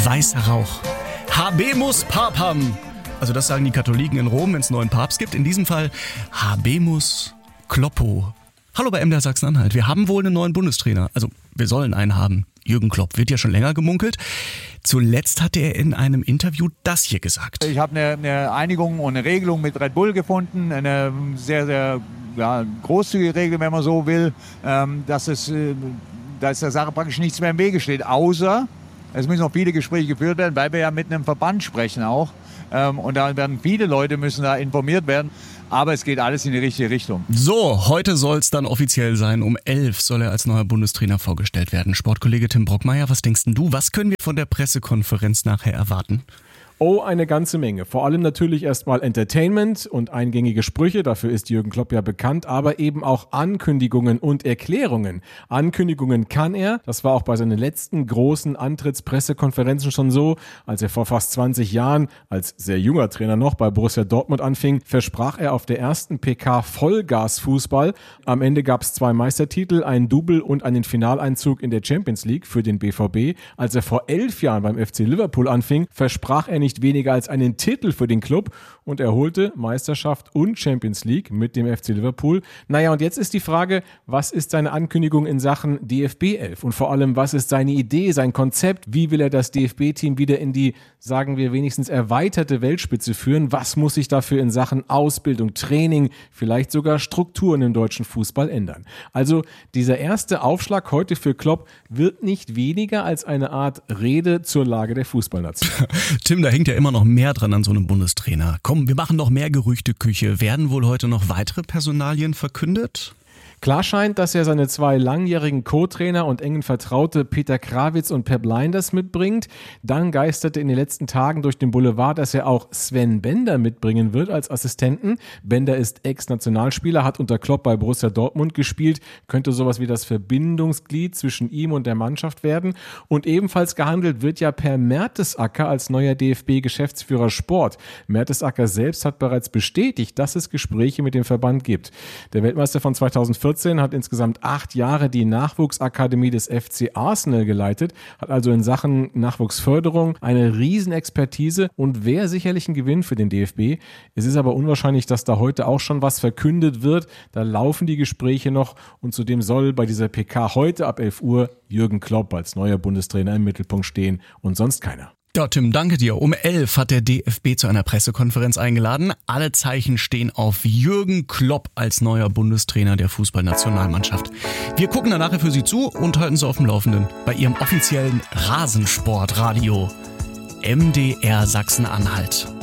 weißer Rauch. Habemus Papam. Also das sagen die Katholiken in Rom, wenn es einen neuen Papst gibt. In diesem Fall Habemus Kloppo. Hallo bei MDR Sachsen-Anhalt. Wir haben wohl einen neuen Bundestrainer. Also wir sollen einen haben. Jürgen Klopp wird ja schon länger gemunkelt. Zuletzt hatte er in einem Interview das hier gesagt. Ich habe eine Einigung und eine Regelung mit Red Bull gefunden. Eine sehr, sehr großzügige Regel, wenn man so will. Dass der Sache praktisch nichts mehr im Wege steht. Außer, es müssen noch viele Gespräche geführt werden, weil wir ja mit einem Verband sprechen auch. Und da werden viele Leute müssen da informiert werden. Aber es geht alles in die richtige Richtung. So, heute soll es dann offiziell sein. Um 11 soll er als neuer Bundestrainer vorgestellt werden. Sportkollege Tim Brockmeier, was denkst denn du? Was können wir von der Pressekonferenz nachher erwarten? Oh, eine ganze Menge. Vor allem natürlich erstmal Entertainment und eingängige Sprüche, dafür ist Jürgen Klopp ja bekannt, aber eben auch Ankündigungen und Erklärungen. Ankündigungen kann er, das war auch bei seinen letzten großen Antrittspressekonferenzen schon so, als er vor fast 20 Jahren als sehr junger Trainer noch bei Borussia Dortmund anfing, versprach er auf der ersten PK Vollgas-Fußball. Am Ende gab es 2 Meistertitel, einen Double und einen Finaleinzug in der Champions League für den BVB. Als er vor 11 Jahren beim FC Liverpool anfing, versprach er nicht weniger als einen Titel für den Club und er holte Meisterschaft und Champions League mit dem FC Liverpool. Naja, und jetzt ist die Frage, was ist seine Ankündigung in Sachen DFB 11 und vor allem, was ist seine Idee, sein Konzept, wie will er das DFB-Team wieder in die, sagen wir wenigstens erweiterte Weltspitze führen, was muss sich dafür in Sachen Ausbildung, Training, vielleicht sogar Strukturen im deutschen Fußball ändern. Also dieser erste Aufschlag heute für Klopp wird nicht weniger als eine Art Rede zur Lage der Fußballnation. Tim, da hängt ja immer noch mehr dran an so einem Bundestrainer. Komm, wir machen noch mehr Gerüchteküche. Werden wohl heute noch weitere Personalien verkündet? Klar scheint, dass er seine 2 langjährigen Co-Trainer und engen Vertraute Peter Krawietz und Pep Lijnders mitbringt. Dann geisterte in den letzten Tagen durch den Boulevard, dass er auch Sven Bender mitbringen wird als Assistenten. Bender ist Ex-Nationalspieler, hat unter Klopp bei Borussia Dortmund gespielt, könnte sowas wie das Verbindungsglied zwischen ihm und der Mannschaft werden. Und ebenfalls gehandelt wird ja Per Mertesacker als neuer DFB-Geschäftsführer Sport. Mertesacker selbst hat bereits bestätigt, dass es Gespräche mit dem Verband gibt. Der Weltmeister von 2014 hat insgesamt 8 Jahre die Nachwuchsakademie des FC Arsenal geleitet, hat also in Sachen Nachwuchsförderung eine Riesenexpertise und wäre sicherlich ein Gewinn für den DFB. Es ist aber unwahrscheinlich, dass da heute auch schon was verkündet wird. Da laufen die Gespräche noch und zudem soll bei dieser PK heute ab 11 Uhr Jürgen Klopp als neuer Bundestrainer im Mittelpunkt stehen und sonst keiner. Ja, Tim, danke dir. Um 11 hat der DFB zu einer Pressekonferenz eingeladen. Alle Zeichen stehen auf Jürgen Klopp als neuer Bundestrainer der Fußballnationalmannschaft. Wir gucken dann nachher für Sie zu und halten Sie auf dem Laufenden bei Ihrem offiziellen Rasensportradio MDR Sachsen-Anhalt.